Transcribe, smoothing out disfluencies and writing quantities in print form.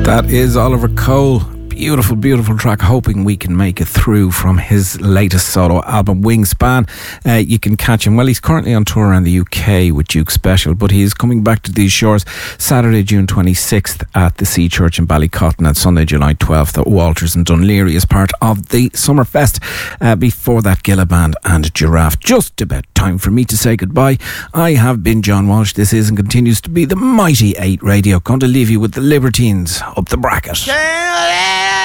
That is Oliver Cole. Beautiful, beautiful track. Hoping we can make it through from his latest solo album, Wingspan. You can catch him. Well, he's currently on tour around the UK with Duke Special, but he is coming back to these shores Saturday, June 26th at the Sea Church in Ballycotton and Sunday, July 12th at Walters in Dunleary as part of the Summerfest. Before that, Gilla Band and Giraffe. Just about time for me to say goodbye. I have been John Walsh. This is and continues to be the Mighty 8 Radio. Going to leave you with the Libertines, Up the Bracket.